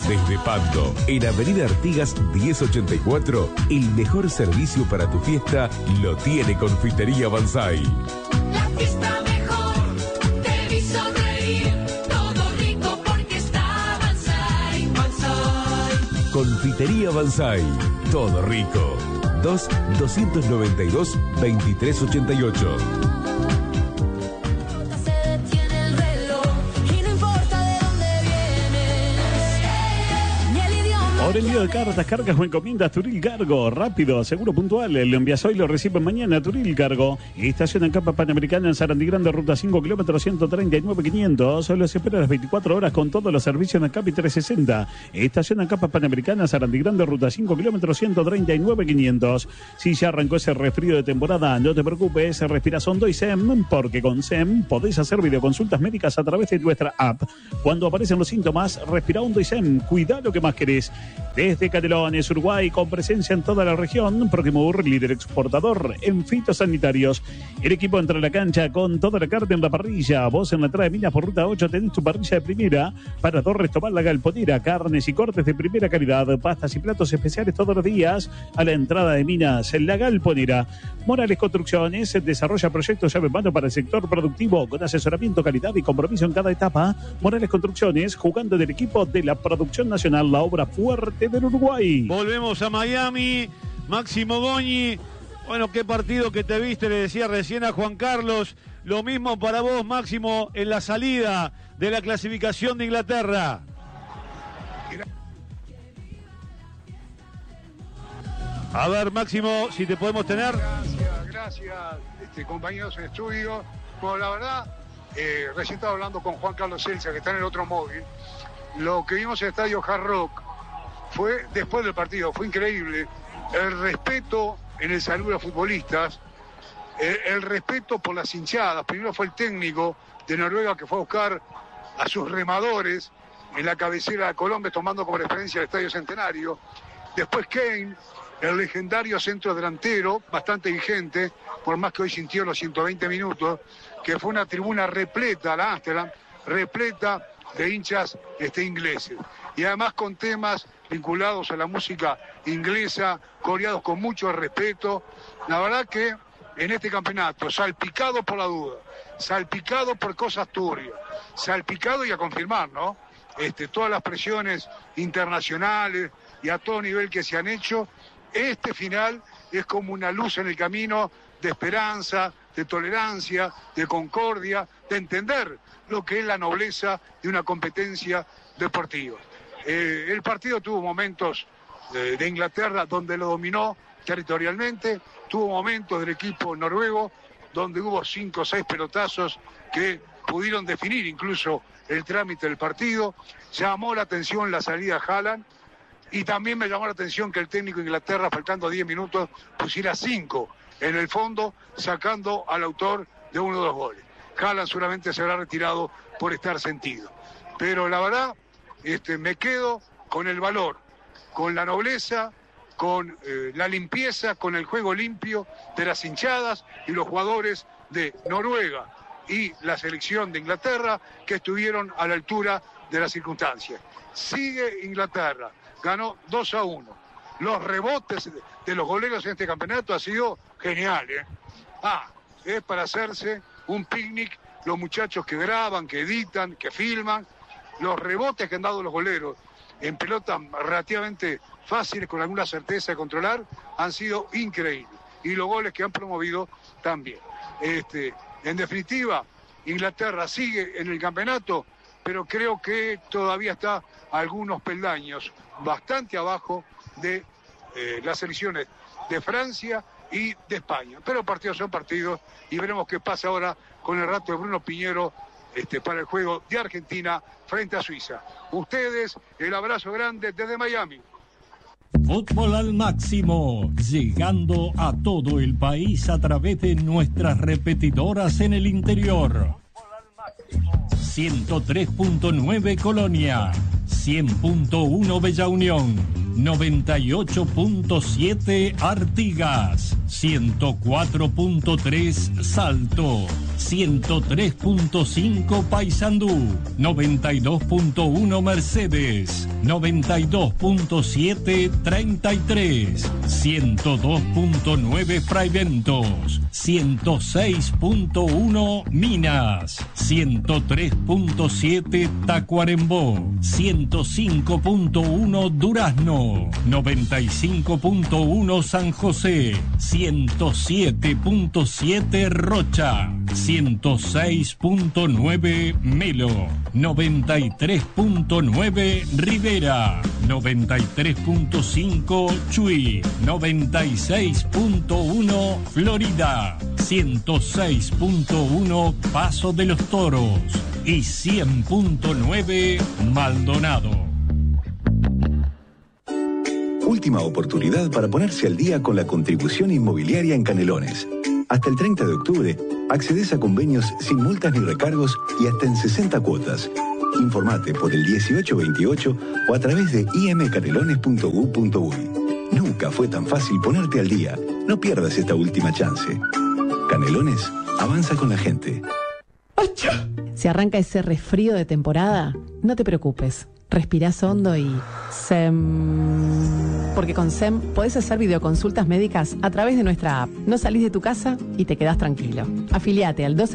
Desde Pando, en Avenida Artigas 1084, el mejor servicio para tu fiesta lo tiene Confitería Banzai. La fiesta mejor, te vi sonreír, todo rico porque está Banzai. Banzai. Confitería Banzai, todo rico. 2-292-2388. Por envío de cartas, cargas o encomiendas, Turil Cargo, rápido, seguro, puntual. Lo envías hoy, lo reciben mañana. Turil Cargo. Estación en Capa Panamericana en Sarandí Grande, ruta 5 kilómetros 139.500. Solo se espera las 24 horas con todos los servicios en Capi 360. Estación en Capa Panamericana, Sarandí Grande, ruta 5 kilómetros 139.500. Si ya arrancó ese resfrío de temporada, no te preocupes, respiras hondo y SEM, porque con SEM podés hacer videoconsultas médicas a través de nuestra app. Cuando aparecen los síntomas, respira hondo y SEM. Cuidá lo que más querés. Desde Canelones, Uruguay, con presencia en toda la región, Proquimur, líder exportador en fitosanitarios. El equipo entra a la cancha con toda la carne en la parrilla. Vos en la entrada de Minas por ruta 8 tenés tu parrilla de primera. Para Torres Tomar la Galponera, carnes y cortes de primera calidad, pastas y platos especiales todos los días. A la entrada de Minas, en la Galponera. Morales Construcciones desarrolla proyectos llave en mano para el sector productivo con asesoramiento, calidad y compromiso en cada etapa. Morales Construcciones, jugando del equipo de la producción nacional, la obra fuerte del Uruguay. Volvemos a Miami. Máximo Goñi. Bueno, qué partido que te viste, le decía recién a Juan Carlos. Lo mismo para vos, Máximo, en la salida de la clasificación de Inglaterra. A ver, Máximo, si te podemos tener. Gracias, compañeros en estudio. Bueno, la verdad, recién estaba hablando con Juan Carlos Celsa, que está en el otro móvil. Lo que vimos en el estadio Hard Rock fue después del partido, fue increíble. El respeto en el saludo a los futbolistas, el respeto por las hinchadas. Primero fue el técnico de Noruega que fue a buscar a sus remadores en la cabecera de Colombia, tomando como referencia el Estadio Centenario. Después Kane, el legendario centro delantero, bastante vigente, por más que hoy sintió los 120 minutos, que fue una tribuna repleta, la Amsterdam, repleta de hinchas ingleses. Y además con temas vinculados a la música inglesa, coreados con mucho respeto. La verdad que en este campeonato, salpicado por la duda, salpicado por cosas turbias, salpicado y a confirmar, ¿no? Todas las presiones internacionales y a todo nivel que se han hecho, este final es como una luz en el camino de esperanza, de tolerancia, de concordia, de entender lo que es la nobleza de una competencia deportiva. El partido tuvo momentos de Inglaterra donde lo dominó territorialmente, tuvo momentos del equipo noruego donde hubo 5 o 6 pelotazos que pudieron definir incluso el trámite del partido. Llamó la atención la salida de Haaland y también me llamó la atención que el técnico de Inglaterra, faltando 10 minutos, pusiera 5 en el fondo, sacando al autor de 1 o 2 goles. Haaland seguramente se habrá retirado por estar sentido. Pero la verdad, me quedo con el valor, con la nobleza, con la limpieza, con el juego limpio de las hinchadas y los jugadores de Noruega y la selección de Inglaterra que estuvieron a la altura de las circunstancias. Sigue Inglaterra, ganó 2-1. Los rebotes de los goleros en este campeonato ha sido genial, ¿eh? Es para hacerse un picnic, los muchachos que graban, que editan, que filman, los rebotes que han dado los goleros en pelotas relativamente fáciles, con alguna certeza de controlar, han sido increíbles. Y los goles que han promovido también. En definitiva, Inglaterra sigue en el campeonato, pero creo que todavía está a algunos peldaños bastante abajo de las selecciones de Francia y de España. Pero partidos son partidos y veremos qué pasa ahora con el rato de Bruno Piñero para el juego de Argentina frente a Suiza. Ustedes, el abrazo grande desde Miami. Fútbol al máximo, llegando a todo el país a través de nuestras repetidoras en el interior. 103.9 Colonia, 100.1 Bella Unión, 98.7 Artigas, 104.3 Salto. 103.5 Paysandú, 92.1 Mercedes, 92.7 33, 102.9 Fraiventos, 106.1 Minas, 103.7 Tacuarembó, 105.1 Durazno, 95.1 San José, 107.7 Rocha, 106.9 Melo, 93.9 Rivera, 93.5 Chuy, 96.1 Florida, 106.1 Paso de los Toros y 100.9 Maldonado. Última oportunidad para ponerse al día con la contribución inmobiliaria en Canelones. Hasta el 30 de octubre, accedes a convenios sin multas ni recargos y hasta en 60 cuotas. Informate por el 1828 o a través de imcanelones.gov.uy. Nunca fue tan fácil ponerte al día. No pierdas esta última chance. Canelones, avanza con la gente. Si arranca ese resfrío de temporada, no te preocupes. Respirás hondo y SEM. Porque con SEM podés hacer videoconsultas médicas a través de nuestra app. No salís de tu casa y te quedás tranquilo. Afiliate al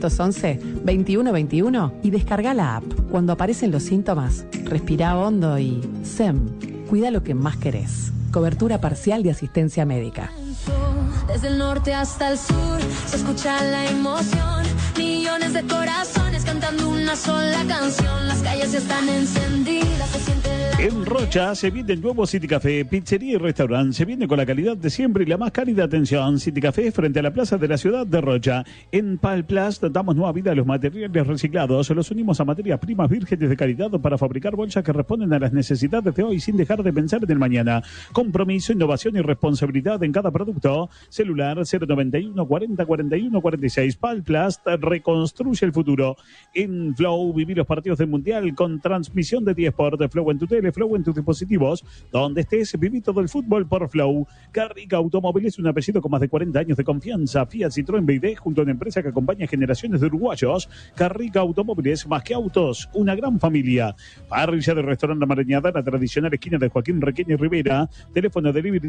2711-2121 y descarga la app. Cuando aparecen los síntomas, respirá hondo y SEM. Cuida lo que más querés. Cobertura parcial de asistencia médica. Desde el norte hasta el sur se escucha la emoción. Millones de corazones cantando una sola canción. Las calles están encendidas, se siente En Rocha se viene el nuevo City Café, pizzería y restaurante. Se viene con la calidad de siempre y la más cálida atención. City Café frente a la plaza de la ciudad de Rocha. En Palplast damos nueva vida a los materiales reciclados. Los unimos a materias primas vírgenes de calidad para fabricar bolsas que responden a las necesidades de hoy sin dejar de pensar en el mañana. Compromiso, innovación y responsabilidad en cada producto. Celular 091 40 41 46. Palplast reconstruye el futuro. En Flow viví los partidos del Mundial con transmisión de T-Sport. Flow en tu tele, Flow en tus dispositivos. Donde estés, viví todo el fútbol por Flow. Carrica Automóviles, un apellido con más de 40 años de confianza. Fiat, Citroën, BYD, junto a una empresa que acompaña a generaciones de uruguayos. Carrica Automóviles, más que autos, una gran familia. Parrilla de Restaurante La Marañada, la tradicional esquina de Joaquín Requeña y Rivera. Teléfono delivery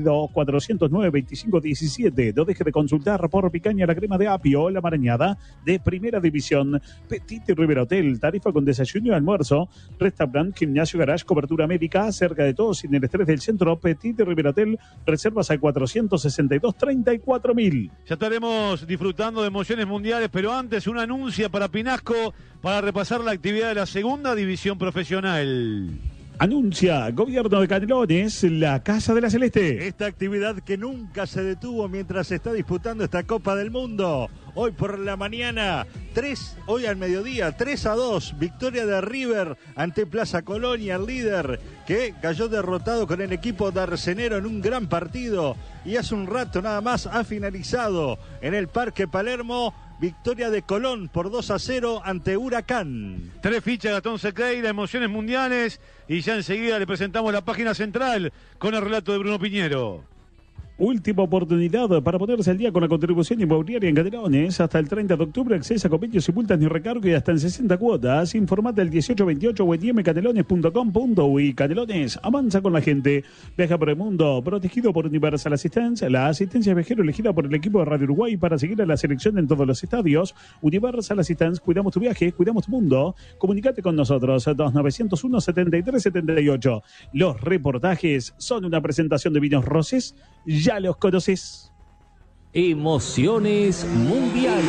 409-2517. No deje de consultar por picaña la crema de apio, La Marañada, de primera división. Petit Rivera Hotel, tarifa con desayuno y almuerzo. Restaurante, gimnasio, garage, cobertura médica, cerca de todos sin el estrés del centro. Petit Rivera Hotel, reservas al 462-34.000. Ya estaremos disfrutando de emociones mundiales, pero antes un anuncio para Pinasco para repasar la actividad de la segunda división profesional. Anuncia Gobierno de Canelones, la Casa de la Celeste. Esta actividad que nunca se detuvo mientras se está disputando esta Copa del Mundo. Hoy por la mañana, hoy al mediodía, 3-2, victoria de River ante Plaza Colonia, el líder, que cayó derrotado con el equipo de Arcenero en un gran partido. Y hace un rato nada más ha finalizado en el Parque Palermo. Victoria de Colón por 2-0 ante Huracán. 3 fichas de Gastón Sequeira, emociones mundiales. Y ya enseguida le presentamos la página central con el relato de Bruno Piñero. Última oportunidad para ponerse al día con la contribución inmobiliaria en Canelones. Hasta el 30 de octubre accesa a convenios simultáneos y recargo y hasta en 60 cuotas. Informate al 1828 o en imcanelones.com.uy. Canelones, avanza con la gente. Viaja por el mundo, protegido por Universal Assistance. La asistencia viajero elegida por el equipo de Radio Uruguay para seguir a la selección en todos los estadios. Universal Assistance, cuidamos tu viaje, cuidamos tu mundo. Comunicate con nosotros, 2901-7378. Los reportajes son una presentación de Vinos Roses. Ya los conoces. Emociones mundiales.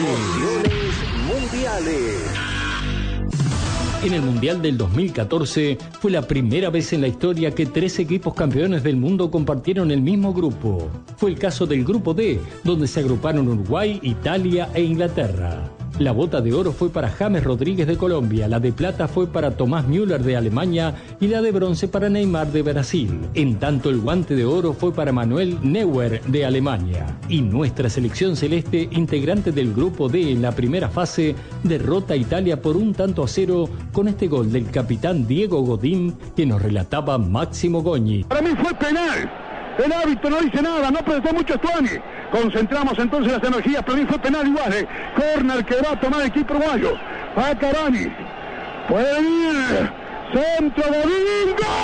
En el Mundial del 2014 fue la primera vez en la historia que 3 equipos campeones del mundo compartieron el mismo grupo. Fue el caso del Grupo D, donde se agruparon Uruguay, Italia e Inglaterra. La bota de oro fue para James Rodríguez de Colombia, la de plata fue para Tomás Müller de Alemania y la de bronce para Neymar de Brasil. En tanto, el guante de oro fue para Manuel Neuer de Alemania. Y nuestra selección celeste, integrante del Grupo D en la primera fase, derrota a Italia por 1-0 con este gol del capitán Diego Godín que nos relataba Máximo Goñi. Para mí fue penal. El árbitro no dice nada, no pensó mucho Stuani. Concentramos entonces las energías. Para mí fue penal igual. Corner que va a tomar el equipo uruguayo. Va Cavani. Puede ir. Centro de Godín. ¡Gol!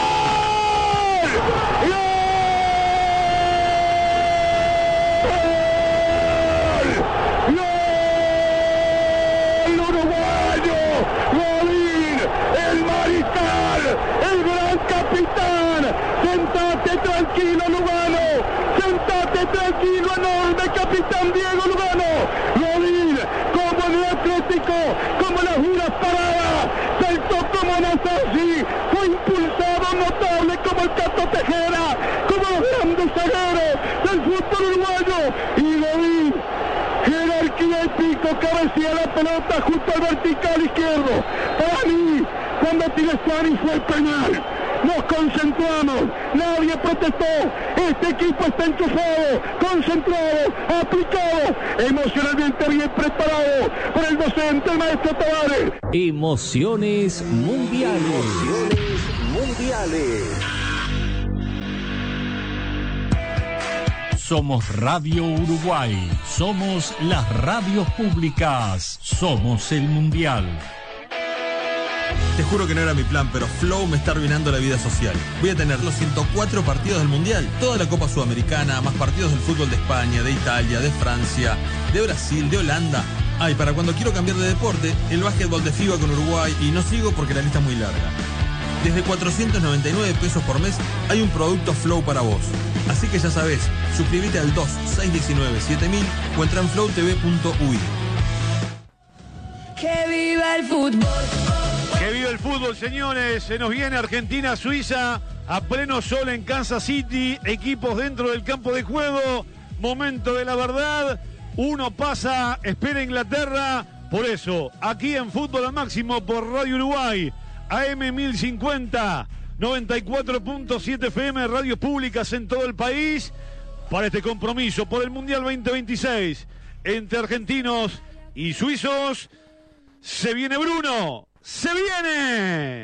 Sentate tranquilo, Lugano. Sentate tranquilo, enorme capitán Diego Lugano. Godín, como en el Atlético, como las juras paradas, saltó como Nasasi, fue impulsado notable como el Cato Tejera, como los grandes zagueros del fútbol uruguayo. Y Godín, jerarquía y pico, cabecea la pelota junto al vertical izquierdo. Para mí, cuando Tirestani fue el penal. Nos concentramos, nadie protestó, este equipo está enchufado, concentrado, aplicado, emocionalmente bien preparado por el docente, el maestro Tavares. Emociones mundiales. Somos Radio Uruguay, somos las radios públicas, somos el Mundial. Te juro que no era mi plan, pero Flow me está arruinando la vida social. Voy a tener los 104 partidos del Mundial, toda la Copa Sudamericana, más partidos del fútbol de España, de Italia, de Francia, de Brasil, de Holanda. Y para cuando quiero cambiar de deporte, el básquetbol de FIBA con Uruguay, y no sigo porque la lista es muy larga. Desde 499 pesos por mes hay un producto Flow para vos. Así que ya sabés, suscríbete al 2619-7000 o entra en flowtv.uy. Que viva el fútbol. Que viva el fútbol, señores. Se nos viene Argentina-Suiza a pleno sol en Kansas City. Equipos dentro del campo de juego. Momento de la verdad. Uno pasa, espera Inglaterra. Por eso, aquí en Fútbol al Máximo por Radio Uruguay, AM 1050, 94.7 FM, radios públicas en todo el país, para este compromiso por el Mundial 2026 entre argentinos y suizos. Se viene Bruno. ¡Se viene!